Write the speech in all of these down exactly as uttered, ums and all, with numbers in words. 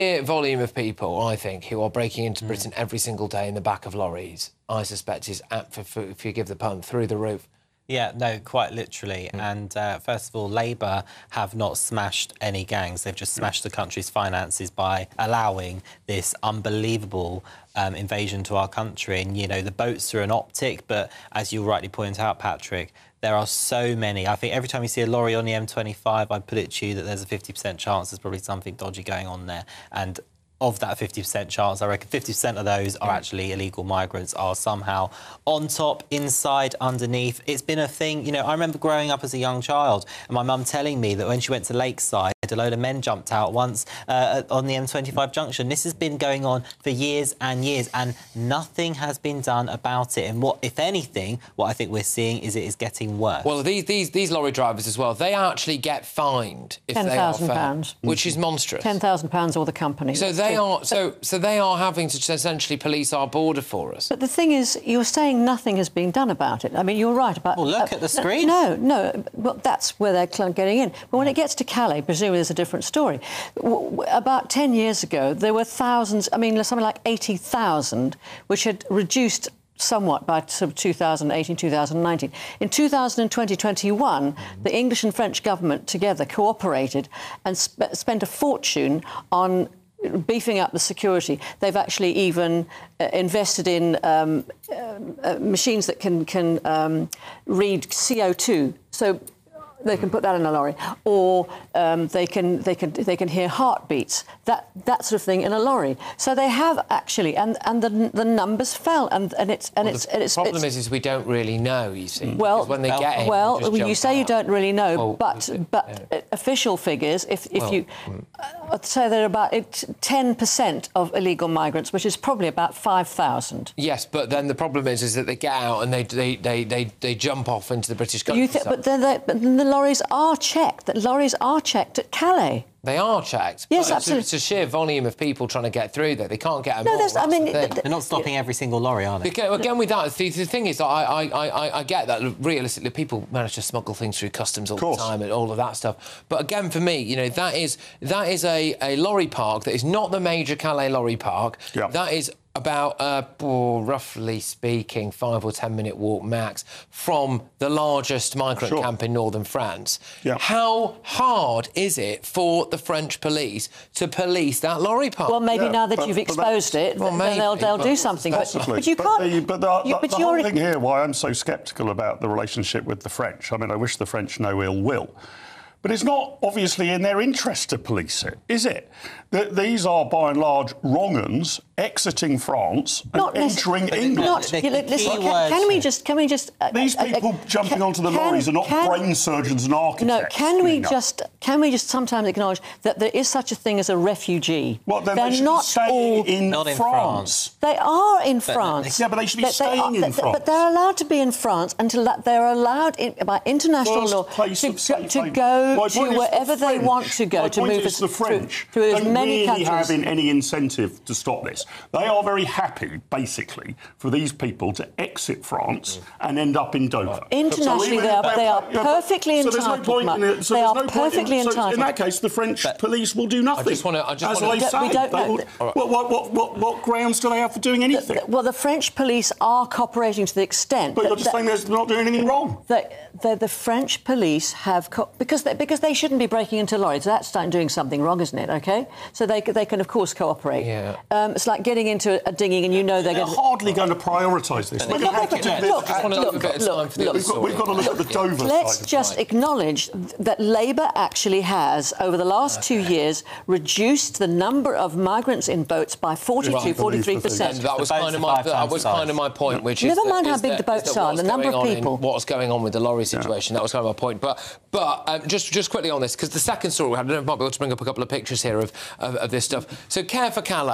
volume of people, I think, who are breaking into Britain mm. every single day in the back of lorries, I suspect is, at, for, for, if you give the pun, through the roof. Yeah, no, quite literally. Mm. And uh, first of all, Labour have not smashed any gangs. They've just smashed the country's finances by allowing this unbelievable um, invasion to our country. And, you know, the boats are an optic, but as you rightly point out, Patrick, there are so many. I think every time you see a lorry on the M twenty-five, I'd put it to you that there's a fifty percent chance there's probably something dodgy going on there. And of that fifty percent chance, I reckon fifty percent of those are actually illegal migrants, are somehow on top, inside, underneath. It's been a thing, you know, I remember growing up as a young child and my mum telling me that when she went to Lakeside, a load of men jumped out once uh, on the M twenty-five junction. This has been going on for years and years and nothing has been done about it. And what, if anything, what I think we're seeing is it is getting worse. Well, these these, these lorry drivers as well, they actually get fined if they are found. ten thousand pounds. Which is monstrous. ten thousand pounds or the company. So they are so so they are having to essentially police our border for us. But the thing is, you're saying nothing has been done about it. I mean, you're right about... Well, look uh, at the screen. No, no, well, that's where they're getting in. But when it gets to Calais, presumably there's a different story. W w about ten years ago, there were thousands, I mean, something like eighty thousand, which had reduced somewhat by sort of two thousand eighteen, two thousand nineteen. In two thousand twenty, twenty-one, mm-hmm. the English and French government together cooperated and sp spent a fortune on beefing up the security. They've actually even uh, invested in um, uh, uh, machines that can, can um, read C O two. So they can put that in a lorry, or um, they can they can they can hear heartbeats, that that sort of thing in a lorry. So they have actually, and and the the numbers fell, and and it's and well, it's the and it's problem it's, is is we don't really know. You see, well, when they well, get in, well, just you say out. you don't really know, well, but but yeah. official figures, if if well, you uh, say they're about ten percent of illegal migrants, which is probably about five thousand. Yes, but then the problem is is that they get out and they they they they, they jump off into the British country. But then they, but then the lorries are checked. The lorries are checked at Calais. They are checked. Yes, but absolutely. It's a, it's a sheer volume of people trying to get through there. They can't get them no, all. That's, I mean, the they're not stopping every single lorry, are they? Again, again with that, the, the thing is, I, I, I, I get that realistically people manage to smuggle things through customs all the time and all of that stuff. But again, for me, you know, that is that is a, a lorry park that is not the major Calais lorry park. Yeah. That is about, uh, oh, roughly speaking, five or ten minute walk max from the largest migrant sure. camp in northern France. Yeah. How hard is it for the French police to police that lorry park? Well, maybe yeah, now that but, you've but exposed it, well, then maybe, they'll, they'll do something. But, but you but can't... The, but the, you, the, but the you're... whole thing here, why I'm so sceptical about the relationship with the French, I mean, I wish the French no ill will, but it's not obviously in their interest to police it, is it? The, these are, by and large, wrong-uns exiting France and not entering England. Not, the, the listen, can, can we just... Can we just uh, these people uh, uh, jumping can, onto the can, lorries are not can, brain surgeons and architects. No, can we up. just... Can we just sometimes acknowledge that there is such a thing as a refugee? Well, then They're they should not be staying all, in, not in France. France. They are in but, France. Yeah, but they should be they, staying they in are, France. But they're allowed to be in France until that they're allowed in, by international First law place to, of safe to haven. go My to point is wherever the they French- want to go my to point move is as, the French through, through as don't many really countries. have in any incentive to stop this. They are very happy, basically, for these people to exit France mm. and end up in Dover. Internationally, so they are, they are perfectly so entitled. There's no point in it. So they there's are no point perfectly in, entitled. So in that case, the French but police will do nothing. I just want to. I just as want they to. say, we don't know. will, right. what, what, what, what, what grounds do they have for doing anything? The, the, well, the French police are cooperating to the extent. But that, you're just that, saying they're not doing anything wrong. That, that the French police have co because they, because they shouldn't be breaking into lorries. That's starting doing something wrong, isn't it? OK, so they they can of course cooperate. Yeah. Um, it's like getting into a dinghy and you know they're, they're going hardly going to prioritise this. We're going to have to do this. Look, I just want to look, leave a bit of time look, for the look, other story. We've got to look at the Dover Let's side. just right. acknowledge that Labour actually has, over the last okay. two years, reduced the number of migrants in boats by forty-two, forty-three percent. And that was kind of my that was kind of my point, which Never is mind that, how is big that, the boats that are, the number of people. In, what's going on with the lorry situation? Yeah. That was kind of my point. But but um, just just quickly on this, because the second story we had, I don't know if I might be able to bring up a couple of pictures here of, of, of this stuff. So care for Calais.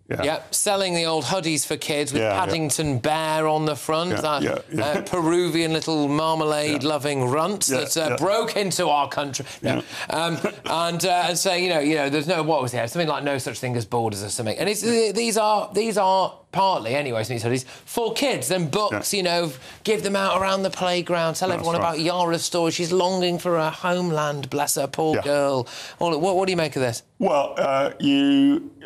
Yeah. yeah, selling the old hoodies for kids with Yeah, Paddington yeah. Bear on the front, Yeah, that yeah, yeah. Uh, Peruvian little marmalade-loving runt Yeah, that uh, yeah. broke into our country. No. Um, and uh, and saying, you know, you know, there's no, what was there? Something like no such thing as borders or something. And it's, these are these are partly, anyway, some of these hoodies for kids. Then books, Yeah. you know, give them out around the playground, tell That's everyone right. about Yara's story. She's longing for her homeland, bless her, poor Yeah. girl. All, what, what do you make of this? Well, uh, you